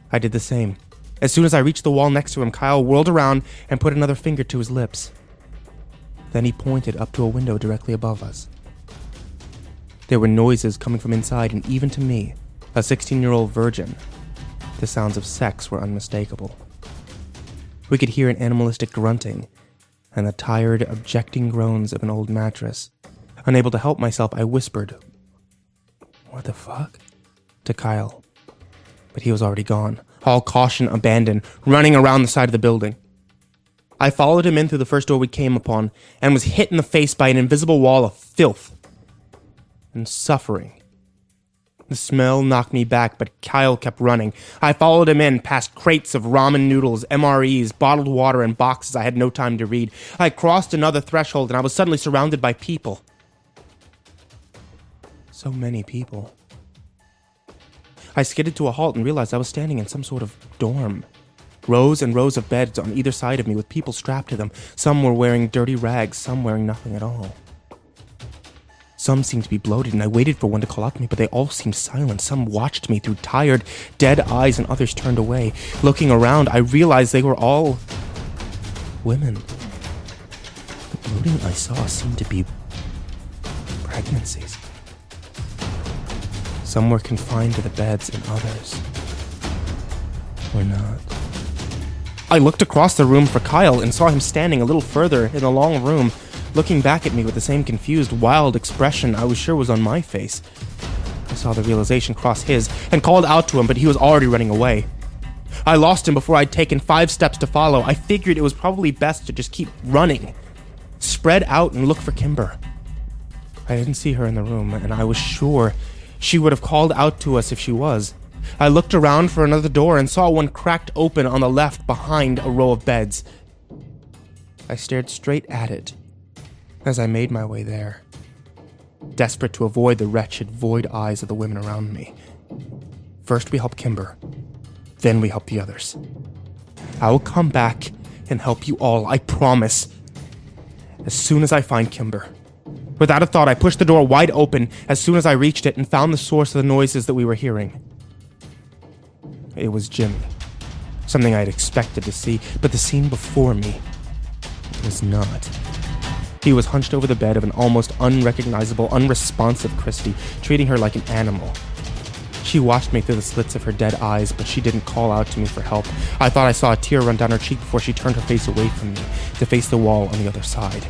I did the same. As soon as I reached the wall next to him, Kyle whirled around and put another finger to his lips. Then he pointed up to a window directly above us. There were noises coming from inside, and even to me, a 16-year-old virgin, the sounds of sex were unmistakable. We could hear an animalistic grunting and the tired, objecting groans of an old mattress. Unable to help myself, I whispered, "What the fuck?" to Kyle. But he was already gone, all caution abandoned, running around the side of the building. I followed him in through the first door we came upon and was hit in the face by an invisible wall of filth and suffering. The smell knocked me back, but Kyle kept running. I followed him in, past crates of ramen noodles, MREs, bottled water, and boxes I had no time to read. I crossed another threshold, and I was suddenly surrounded by people. So many people. I skidded to a halt and realized I was standing in some sort of dorm. Rows and rows of beds on either side of me with people strapped to them. Some were wearing dirty rags, some wearing nothing at all. Some seemed to be bloated, and I waited for one to call out to me, but they all seemed silent. Some watched me through tired, dead eyes, and others turned away. Looking around, I realized they were all women. The bloating I saw seemed to be pregnancies. Some were confined to the beds, and others were not. I looked across the room for Kyle and saw him standing a little further in the long room, looking back at me with the same confused, wild expression I was sure was on my face. I saw the realization cross his and called out to him, but he was already running away. I lost him before I'd taken 5 steps to follow. I figured it was probably best to just keep running, spread out and look for Kimber. I didn't see her in the room, and I was sure she would have called out to us if she was. I looked around for another door and saw one cracked open on the left behind a row of beds. I stared straight at it as I made my way there, desperate to avoid the wretched, void eyes of the women around me. First we help Kimber, then we help the others. I will come back and help you all, I promise, as soon as I find Kimber. Without a thought, I pushed the door wide open as soon as I reached it and found the source of the noises that we were hearing. It was Jimmy, something I had expected to see, but the scene before me was not. He was hunched over the bed of an almost unrecognizable, unresponsive Christy, treating her like an animal. She watched me through the slits of her dead eyes, but she didn't call out to me for help. I thought I saw a tear run down her cheek before she turned her face away from me, to face the wall on the other side.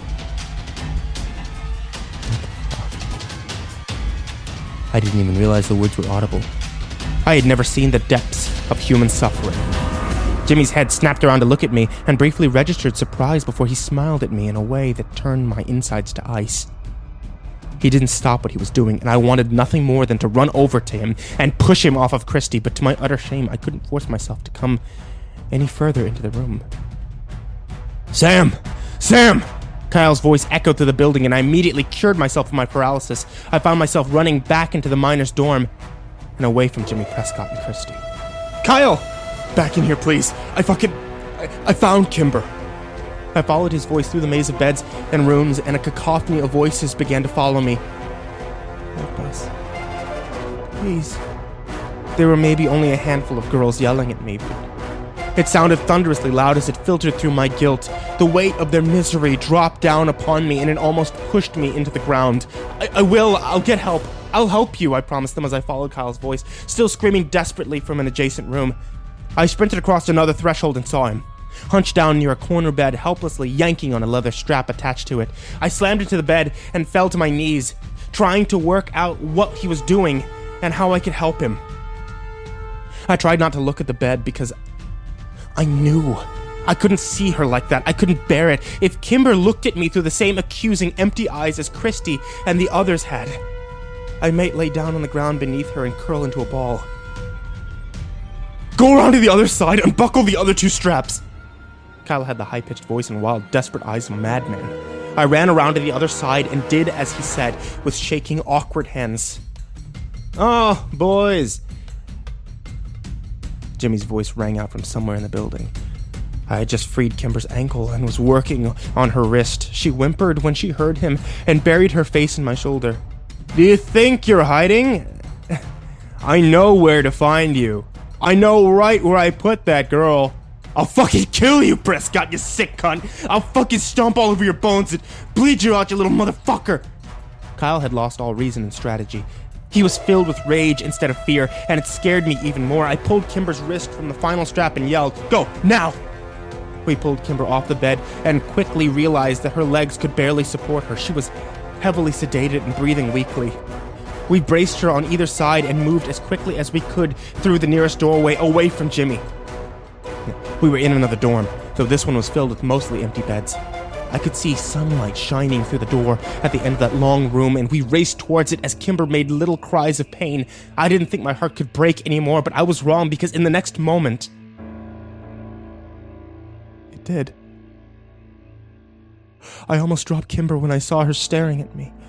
I didn't even realize the words were audible. I had never seen the depths of human suffering. Jimmy's head snapped around to look at me and briefly registered surprise before he smiled at me in a way that turned my insides to ice. He didn't stop what he was doing, and I wanted nothing more than to run over to him and push him off of Christy, but to my utter shame, I couldn't force myself to come any further into the room. "Sam! Sam!" Kyle's voice echoed through the building, and I immediately cured myself of my paralysis. I found myself running back into the miners' dorm and away from Jimmy Prescott and Christy. "Kyle! Back in here, please. I found Kimber." I followed his voice through the maze of beds and rooms, and a cacophony of voices began to follow me. "Help us. Please." There were maybe only a handful of girls yelling at me, but it sounded thunderously loud as it filtered through my guilt. The weight of their misery dropped down upon me, and it almost pushed me into the ground. I'll get help. I'll help you," I promised them as I followed Kyle's voice, still screaming desperately from an adjacent room. I sprinted across another threshold and saw him, hunched down near a corner bed, helplessly yanking on a leather strap attached to it. I slammed into the bed and fell to my knees, trying to work out what he was doing and how I could help him. I tried not to look at the bed because I knew I couldn't see her like that. I couldn't bear it. If Kimber looked at me through the same accusing, empty eyes as Christy and the others had, I might lay down on the ground beneath her and curl into a ball. "Go around to the other side and buckle the other 2 straps." Kyle had the high-pitched voice and wild, desperate eyes of a madman. I ran around to the other side and did as he said, with shaking, awkward hands. "Oh, boys." Jimmy's voice rang out from somewhere in the building. I had just freed Kimber's ankle and was working on her wrist. She whimpered when she heard him and buried her face in my shoulder. "Do you think you're hiding? I know where to find you." I know right where I put that girl. I'll fucking kill you, Prescott, you sick cunt. I'll fucking stomp all over your bones and bleed you out, you little motherfucker. Kyle had lost all reason and strategy. He was filled with rage instead of fear, and it scared me even more. I pulled Kimber's wrist from the final strap and yelled, "Go, now!" We pulled Kimber off the bed and quickly realized that her legs could barely support her. She was heavily sedated and breathing weakly. We braced her on either side and moved as quickly as we could through the nearest doorway away from Jimmy. We were in another dorm, though this one was filled with mostly empty beds. I could see sunlight shining through the door at the end of that long room, and we raced towards it as Kimber made little cries of pain. I didn't think my heart could break anymore, but I was wrong because in the next moment, it did. I almost dropped Kimber when I saw her staring at me.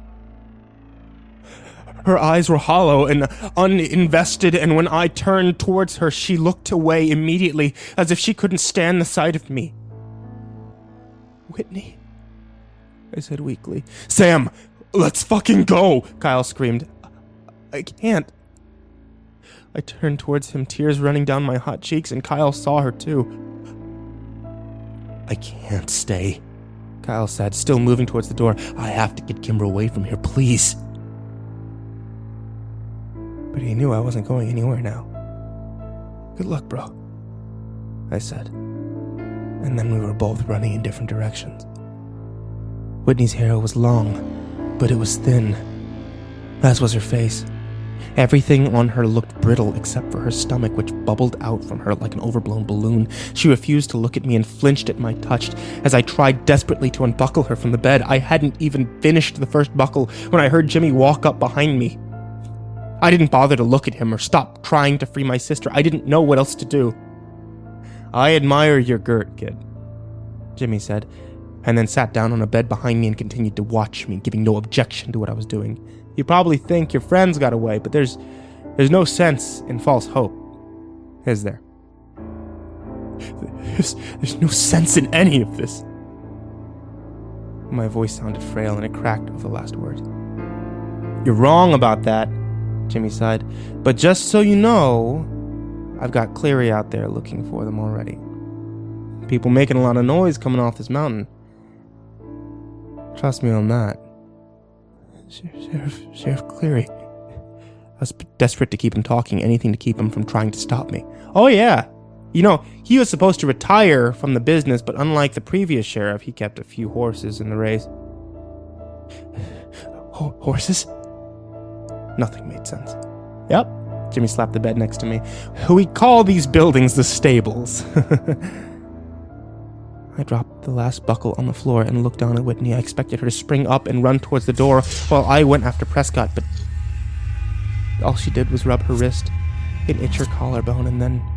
Her eyes were hollow and uninvested, and when I turned towards her, she looked away immediately, as if she couldn't stand the sight of me. "Whitney," I said weakly. "Sam, let's fucking go," Kyle screamed. I can't. I turned towards him, tears running down my hot cheeks, and Kyle saw her too. "I can't stay," Kyle said, still moving towards the door. "I have to get Kimber away from here, please." But he knew I wasn't going anywhere now. "Good luck, bro," I said. And then we were both running in different directions. Whitney's hair was long, but it was thin, as was her face. Everything on her looked brittle except for her stomach, which bubbled out from her like an overblown balloon. She refused to look at me and flinched at my touch as I tried desperately to unbuckle her from the bed. I hadn't even finished the first buckle when I heard Jimmy walk up behind me. I didn't bother to look at him or stop trying to free my sister. I didn't know what else to do. "I admire your girt, kid," Jimmy said, and then sat down on a bed behind me and continued to watch me, giving no objection to what I was doing. "You probably think your friends got away, but there's no sense in false hope, is there?" There's no sense in any of this." My voice sounded frail and it cracked with the last word. "You're wrong about that," Jimmy sighed. "But just so you know, I've got Cleary out there looking for them already. People making a lot of noise coming off this mountain. Trust me on that." Sheriff Cleary. I was desperate to keep him talking, anything to keep him from trying to stop me. "Oh yeah. You know, he was supposed to retire from the business, but unlike the previous sheriff, he kept a few horses in the race." Horses? Nothing made sense. "Yep." Jimmy slapped the bed next to me. "We call these buildings the stables." I dropped the last buckle on the floor and looked down at Whitney. I expected her to spring up and run towards the door while I went after Prescott, but all she did was rub her wrist and itch her collarbone, and then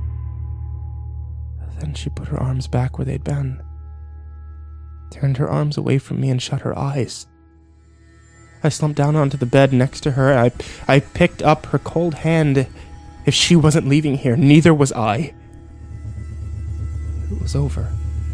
she put her arms back where they'd been, turned her arms away from me, and shut her eyes. I slumped down onto the bed next to her. I picked up her cold hand. If she wasn't leaving here, neither was I. It was over.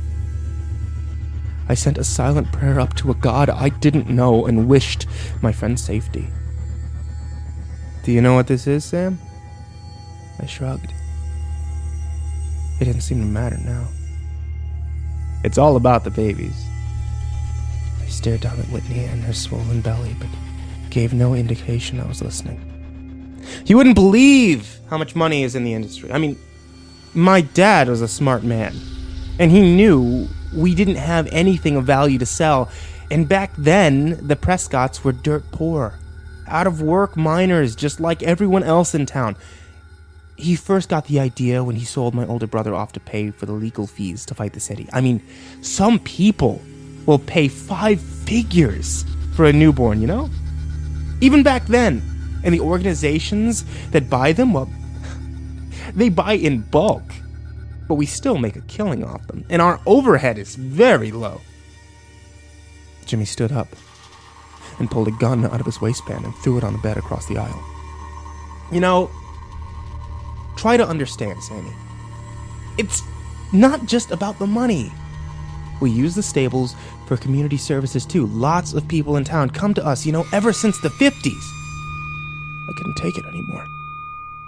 I sent a silent prayer up to a god I didn't know and wished my friend's safety. "Do you know what this is, Sam?" I shrugged. It didn't seem to matter now. "It's all about the babies." I stared down at Whitney and her swollen belly, but gave no indication I was listening. "You wouldn't believe how much money is in the industry. I mean, my dad was a smart man, and he knew we didn't have anything of value to sell. And back then, the Prescotts were dirt poor, out-of-work miners just like everyone else in town. He first got the idea when he sold my older brother off to pay for the legal fees to fight the city. I mean, some people will pay 5 figures for a newborn, you know? Even back then. And the organizations that buy them, well, they buy in bulk. But we still make a killing off them. And our overhead is very low." Jimmy stood up and pulled a gun out of his waistband and threw it on the bed across the aisle. "You know, try to understand, Sammy. It's not just about the money. We use the stables for community services too. Lots of people in town come to us, ever since the 50s. I couldn't take it anymore.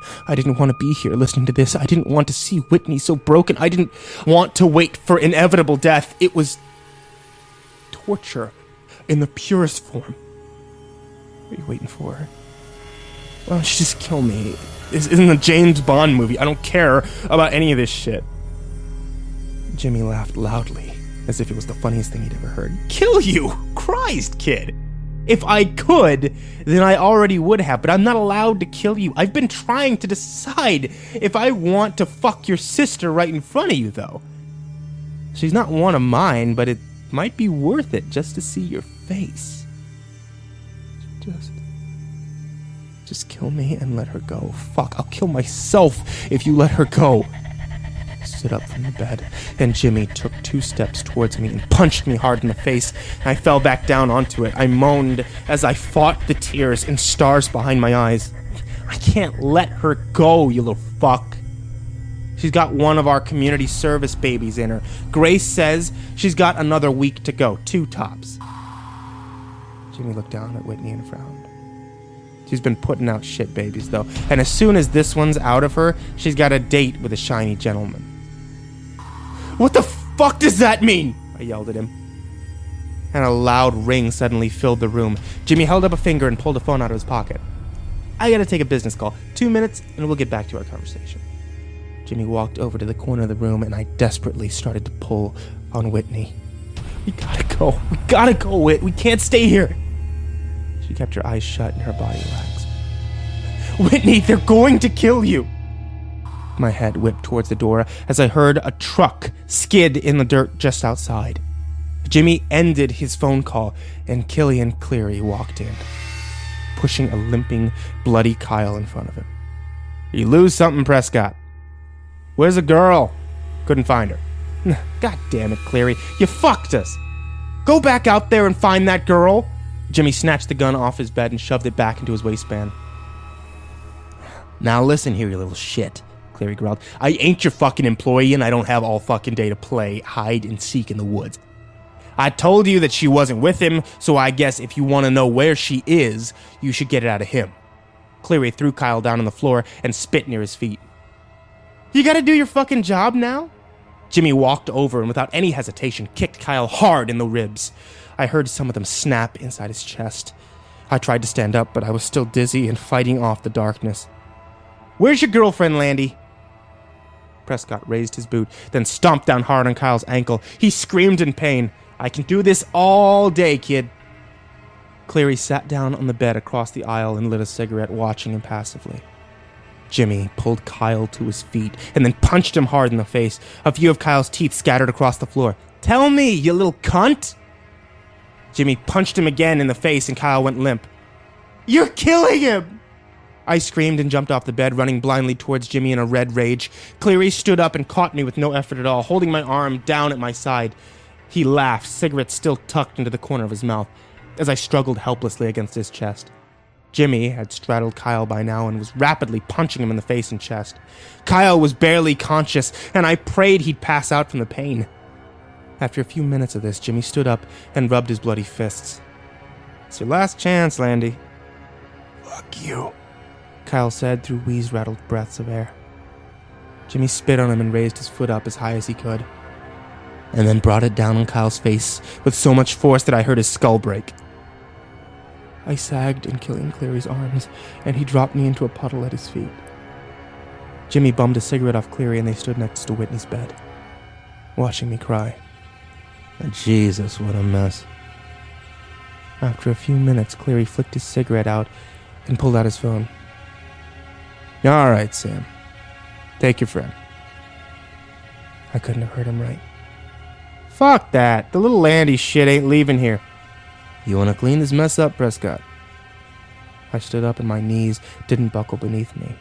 I didn't want to be here listening to this. I didn't want to see Whitney so broken. I didn't want to wait for inevitable death. It was torture in the purest form. What are you waiting for? Why don't you just kill me? This isn't a James Bond movie. I don't care about any of this shit. Jimmy laughed loudly, as if it was the funniest thing he'd ever heard. Kill you? Christ, kid. If I could, then I already would have, but I'm not allowed to kill you. I've been trying to decide if I want to fuck your sister right in front of you, though. She's not one of mine, but it might be worth it just to see your face. Just kill me and let her go. Fuck, I'll kill myself if you let her go. I stood up from the bed, and Jimmy took 2 steps towards me and punched me hard in the face. I fell back down onto it. I moaned as I fought the tears and stars behind my eyes. I can't let her go, you little fuck. She's got one of our community service babies in her. Grace says she's got another week to go, 2 tops. Jimmy looked down at Whitney and frowned. She's been putting out shit babies, though. And as soon as this one's out of her, she's got a date with a shiny gentleman. What the fuck does that mean? I yelled at him. And a loud ring suddenly filled the room. Jimmy held up a finger and pulled a phone out of his pocket. I gotta take a business call. 2 minutes, and we'll get back to our conversation. Jimmy walked over to the corner of the room, and I desperately started to pull on Whitney. We gotta go. We gotta go, Whit. We can't stay here. She kept her eyes shut and her body relaxed. Whitney, they're going to kill you! My head whipped towards the door as I heard a truck skid in the dirt just outside. Jimmy ended his phone call and Killian Cleary walked in, pushing a limping, bloody Kyle in front of him. You lose something, Prescott. Where's the girl? Couldn't find her. God damn it, Cleary. You fucked us. Go back out there and find that girl. Jimmy snatched the gun off his bed and shoved it back into his waistband. Now listen here, you little shit, Cleary growled. I ain't your fucking employee and I don't have all fucking day to play hide and seek in the woods. I told you that she wasn't with him, so I guess if you want to know where she is, you should get it out of him. Cleary threw Kyle down on the floor and spit near his feet. You gotta do your fucking job now? Jimmy walked over and without any hesitation kicked Kyle hard in the ribs. I heard some of them snap inside his chest. I tried to stand up, but I was still dizzy and fighting off the darkness. Where's your girlfriend, Landy? Prescott raised his boot, then stomped down hard on Kyle's ankle. He screamed in pain. I can do this all day, kid. Cleary sat down on the bed across the aisle and lit a cigarette, watching him passively. Jimmy pulled Kyle to his feet and then punched him hard in the face. A few of Kyle's teeth scattered across the floor. Tell me, you little cunt! Jimmy punched him again in the face and Kyle went limp. You're killing him! I screamed and jumped off the bed, running blindly towards Jimmy in a red rage. Cleary stood up and caught me with no effort at all, holding my arm down at my side. He laughed, cigarette still tucked into the corner of his mouth, as I struggled helplessly against his chest. Jimmy had straddled Kyle by now and was rapidly punching him in the face and chest. Kyle was barely conscious, and I prayed he'd pass out from the pain. After a few minutes of this, Jimmy stood up and rubbed his bloody fists. It's your last chance, Landy. Fuck you, Kyle said through wheeze-rattled breaths of air. Jimmy spit on him and raised his foot up as high as he could, and then brought it down on Kyle's face with so much force that I heard his skull break. I sagged in Killian Cleary's arms, and he dropped me into a puddle at his feet. Jimmy bummed a cigarette off Cleary, and they stood next to Whitney's bed, watching me cry. Jesus, what a mess. After a few minutes, Cleary flicked his cigarette out and pulled out his phone. All right, Sam. Take your friend. I couldn't have heard him right. Fuck that. The little Landy shit ain't leaving here. You want to clean this mess up, Prescott? I stood up and my knees didn't buckle beneath me.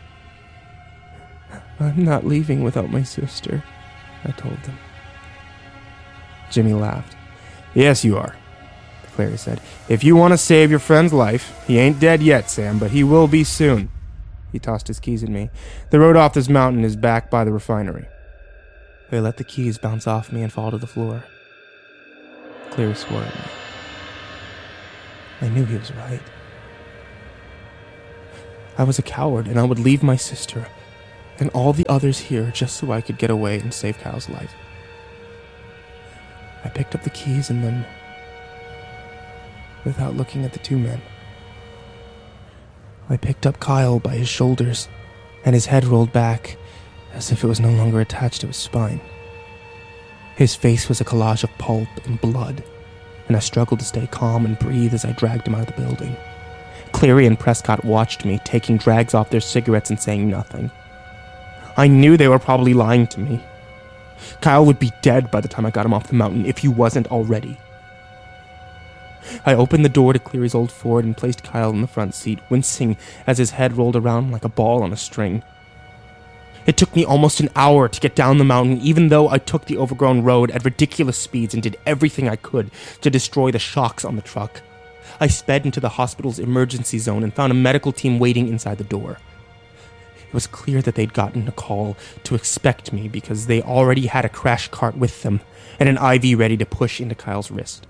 I'm not leaving without my sister, I told them. Jimmy laughed. Yes, you are, Cleary said. If you want to save your friend's life, he ain't dead yet, Sam, but he will be soon. He tossed his keys at me. The road off this mountain is back by the refinery. I let the keys bounce off me and fall to the floor. Cleary swore at me. I knew he was right. I was a coward, and I would leave my sister and all the others here just so I could get away and save Kyle's life. I picked up the keys and then, without looking at the two men, I picked up Kyle by his shoulders, and his head rolled back as if it was no longer attached to his spine. His face was a collage of pulp and blood, and I struggled to stay calm and breathe as I dragged him out of the building. Cleary and Prescott watched me, taking drags off their cigarettes and saying nothing. I knew they were probably lying to me. Kyle would be dead by the time I got him off the mountain, if he wasn't already. I opened the door to Cleary's old Ford and placed Kyle in the front seat, wincing as his head rolled around like a ball on a string. It took me almost an hour to get down the mountain, even though I took the overgrown road at ridiculous speeds and did everything I could to destroy the shocks on the truck. I sped into the hospital's emergency zone and found a medical team waiting inside the door. It was clear that they'd gotten a call to expect me because they already had a crash cart with them and an IV ready to push into Kyle's wrist.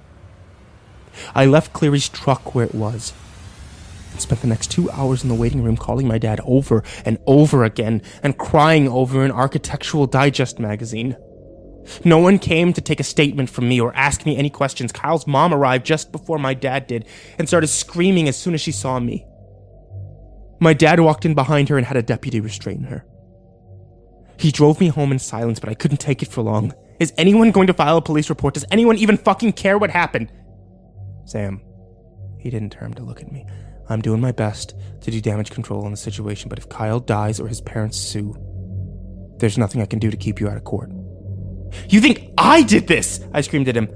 I left Cleary's truck where it was and spent the next 2 hours in the waiting room calling my dad over and over again and crying over an Architectural Digest magazine. No one came to take a statement from me or ask me any questions. Kyle's mom arrived just before my dad did and started screaming as soon as she saw me. My dad walked in behind her and had a deputy restrain her. He drove me home in silence, but I couldn't take it for long. Is anyone going to file a police report? Does anyone even fucking care what happened? Sam, he didn't turn to look at me. I'm doing my best to do damage control on the situation, but if Kyle dies or his parents sue, there's nothing I can do to keep you out of court. You think I did this? I screamed at him.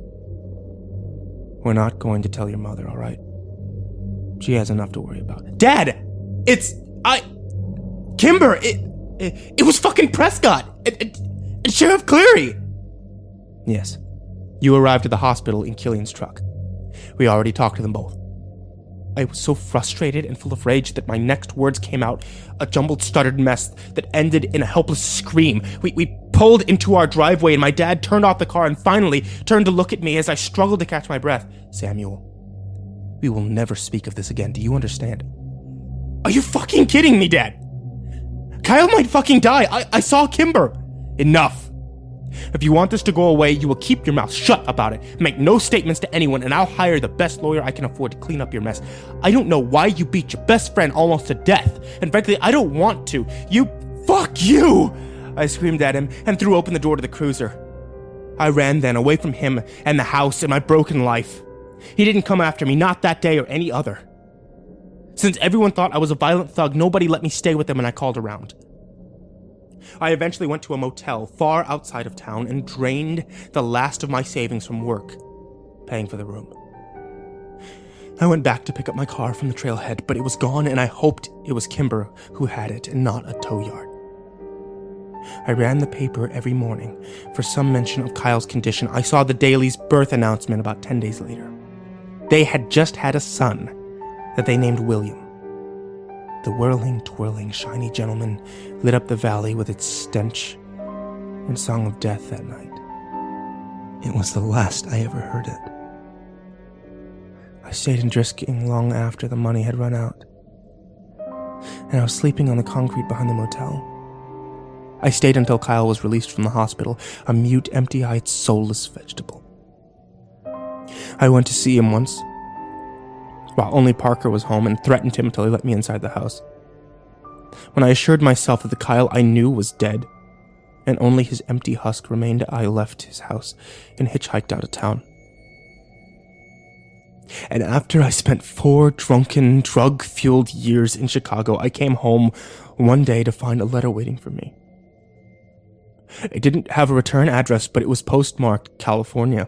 We're not going to tell your mother, all right? She has enough to worry about. Dad! Kimber! It was fucking Prescott! And Sheriff Cleary! Yes. You arrived at the hospital in Killian's truck. We already talked to them both. I was so frustrated and full of rage that my next words came out, a jumbled, stuttered mess that ended in a helpless scream. We pulled into our driveway and my dad turned off the car and finally turned to look at me as I struggled to catch my breath. Samuel, we will never speak of this again. Do you understand? Are you fucking kidding me, Dad? Kyle might fucking die. I saw Kimber. Enough. If you want this to go away, you will keep your mouth shut about it. Make no statements to anyone, and I'll hire the best lawyer I can afford to clean up your mess. I don't know why you beat your best friend almost to death, and frankly, I don't want to. Fuck you! I screamed at him and threw open the door to the cruiser. I ran then, away from him and the house and my broken life. He didn't come after me, not that day or any other. Since everyone thought I was a violent thug, nobody let me stay with them and I called around. I eventually went to a motel far outside of town and drained the last of my savings from work, paying for the room. I went back to pick up my car from the trailhead, but it was gone and I hoped it was Kimber who had it and not a tow yard. I ran the paper every morning for some mention of Kyle's condition. I saw the Daily's birth announcement about 10 days later. They had just had a son that they named William. The whirling, twirling, shiny gentleman lit up the valley with its stench and song of death that night. It was the last I ever heard it. I stayed in Drisking long after the money had run out, and I was sleeping on the concrete behind the motel. I stayed until Kyle was released from the hospital, a mute, empty-eyed, soulless vegetable. I went to see him once, while only Parker was home, and threatened him until he let me inside the house. When I assured myself that the Kyle I knew was dead, and only his empty husk remained, I left his house and hitchhiked out of town. And after I spent 4 drunken, drug-fueled years in Chicago, I came home one day to find a letter waiting for me. It didn't have a return address, but it was postmarked California.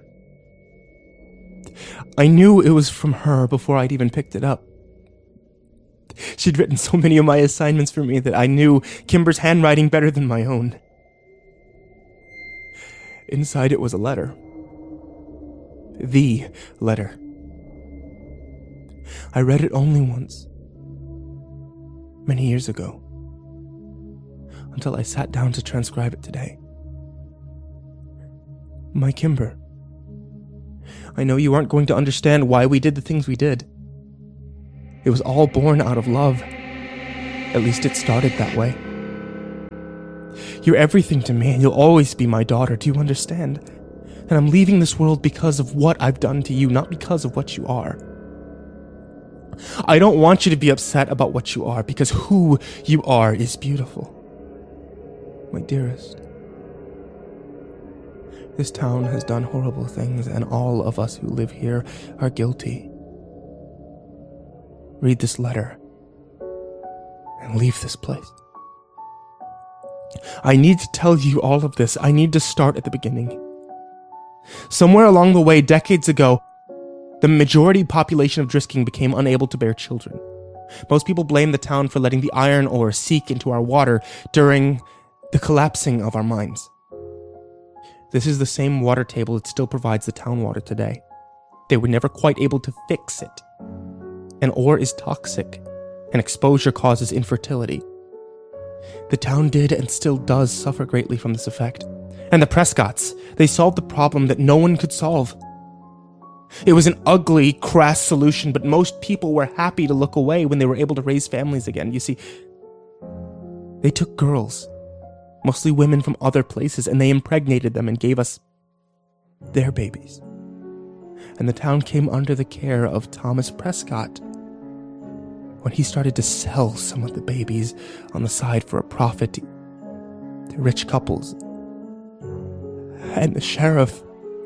I knew it was from her before I'd even picked it up. She'd written so many of my assignments for me that I knew Kimber's handwriting better than my own. Inside it was a letter. The letter. I read it only once, many years ago, until I sat down to transcribe it today. My Kimber, I know you aren't going to understand why we did the things we did. It was all born out of love. At least it started that way. You're everything to me, and you'll always be my daughter, do you understand? And I'm leaving this world because of what I've done to you, not because of what you are. I don't want you to be upset about what you are, because who you are is beautiful. My dearest, this town has done horrible things, and all of us who live here are guilty. Read this letter and leave this place. I need to tell you all of this. I need to start at the beginning. Somewhere along the way, decades ago, the majority population of Drisking became unable to bear children. Most people blame the town for letting the iron ore seep into our water during the collapsing of our mines. This is the same water table that still provides the town water today. They were never quite able to fix it. And ore is toxic, and exposure causes infertility. The town did and still does suffer greatly from this effect. And the Prescotts, they solved the problem that no one could solve. It was an ugly, crass solution, but most people were happy to look away when they were able to raise families again. You see, they took girls, mostly women from other places, and they impregnated them and gave us their babies. And the town came under the care of Thomas Prescott when he started to sell some of the babies on the side for a profit to rich couples. And the sheriff,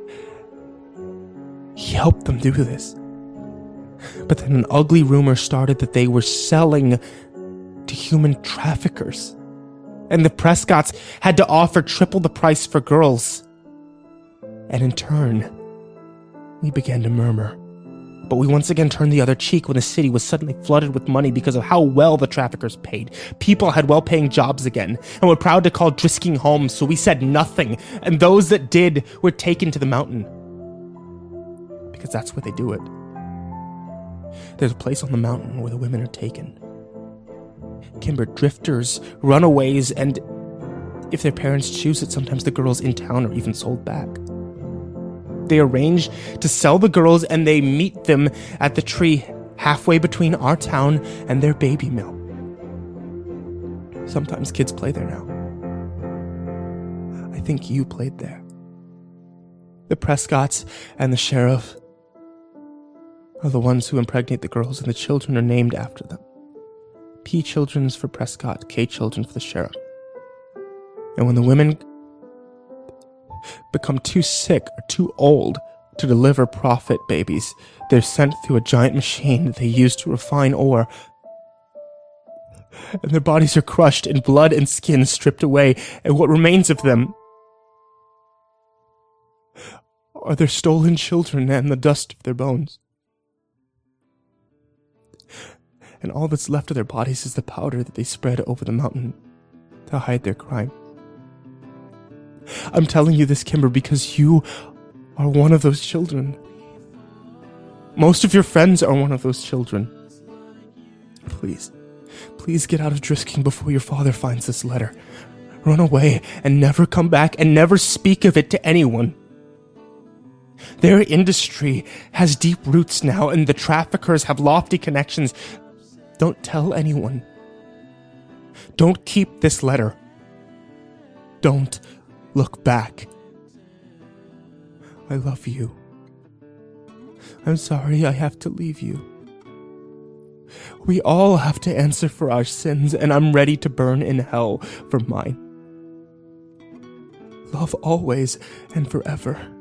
he helped them do this. But then an ugly rumor started that they were selling to human traffickers. And the Prescotts had to offer triple the price for girls. And in turn, we began to murmur. But we once again turned the other cheek when the city was suddenly flooded with money because of how well the traffickers paid. People had well-paying jobs again, and were proud to call Drisking home, so we said nothing, and those that did were taken to the mountain. Because that's where they do it. There's a place on the mountain where the women are taken. Kimber drifters, runaways, and if their parents choose it, sometimes the girls in town are even sold back. They arrange to sell the girls, and they meet them at the tree halfway between our town and their baby mill. Sometimes kids play there now. I think you played there. The Prescotts and the sheriff are the ones who impregnate the girls, and the children are named after them. P. Children's for Prescott, K. Children for the sheriff. And when the women become too sick or too old to deliver prophet babies, they're sent through a giant machine that they use to refine ore. And their bodies are crushed and blood and skin stripped away, and what remains of them are their stolen children and the dust of their bones. And all that's left of their bodies is the powder that they spread over the mountain to hide their crime. I'm telling you this, Kimber, because you are one of those children. Most of your friends are one of those children. Please get out of Drisking before your father finds this letter. Run away and never come back and never speak of it to anyone. Their industry has deep roots now, and the traffickers have lofty connections. Don't tell anyone. Don't keep this letter. Don't look back. I love you. I'm sorry I have to leave you. We all have to answer for our sins, and I'm ready to burn in hell for mine. Love always and forever.